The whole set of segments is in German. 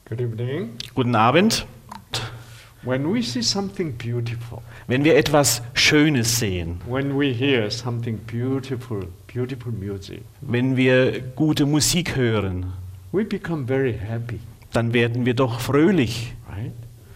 Good evening. Guten Abend. When we see something beautiful, Wenn wir etwas Schönes sehen, when we hear something beautiful, beautiful music, wenn wir gute Musik hören, we become very happy, dann werden wir doch fröhlich. right?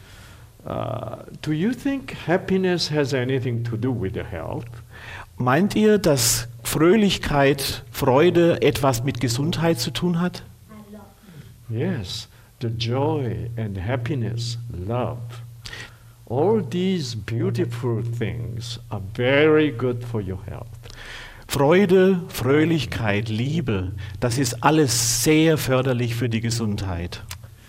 Do you think happiness has anything to do with the health? Meint ihr, dass Fröhlichkeit, Freude etwas mit Gesundheit zu tun hat? Yes, the joy and happiness, love. All these beautiful things are very good for your health. Freude, Fröhlichkeit, Liebe, das ist alles sehr förderlich für die Gesundheit.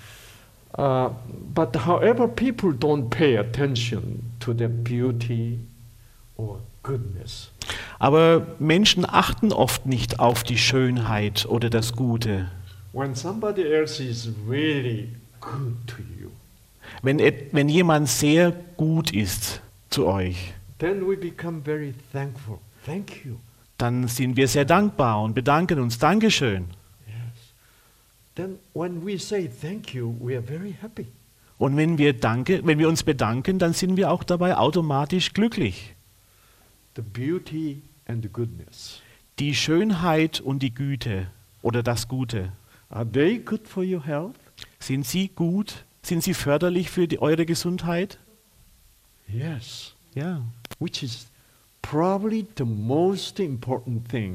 But however, people don't pay attention to their beauty or goodness. Aber Menschen achten oft nicht auf die Schönheit oder das Gute. When somebody else is really good to you, Wenn jemand sehr gut ist zu euch, then we become very thankful. Thank you. dann sind wir sehr dankbar und bedanken uns. Dankeschön. Yes. Then when we say thank you, we are very happy. Und wenn wir uns bedanken, dann sind wir auch dabei automatisch glücklich. The beauty and the goodness, Die Schönheit und die Güte oder das Gute, are they good for your health? sind sie gut? Sind sie förderlich für eure Gesundheit? Yes. Ja. Which is probably the most important thing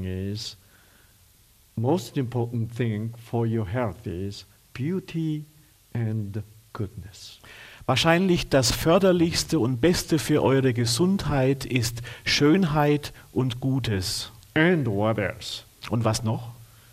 for your health is beauty and goodness. Wahrscheinlich das Förderlichste und Beste für eure Gesundheit ist Schönheit und Gutes. And what else? Und was noch?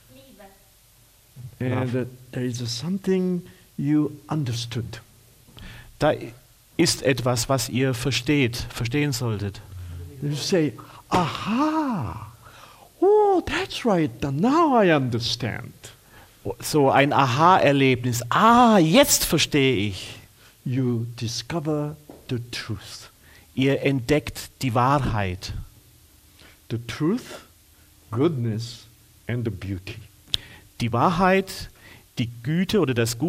And there is something you understood. Da ist etwas, was ihr verstehen solltet. You say, aha, oh, that's right, now I understand. So ein Aha-Erlebnis. Ah, jetzt verstehe ich. You discover the truth. Ihr entdeckt die Wahrheit. The truth, goodness, and the beauty. Die Wahrheit, die Güte oder das Gute.